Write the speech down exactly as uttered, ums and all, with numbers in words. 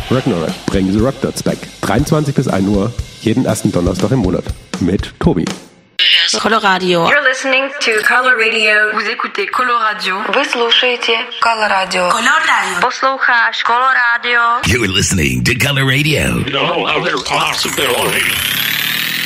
Ragnarok, Bring the Rock Dots Back. dreiundzwanzig bis ein Uhr, jeden ersten Donnerstag im Monat. Mit Tobi. Coloradio. You're listening to Color Radio. Vous écoutez Coloradio. Вы слушаете Coloradio. Coloradio. Послушаешь Coloradio. You're listening to Color Radio. No other possibility.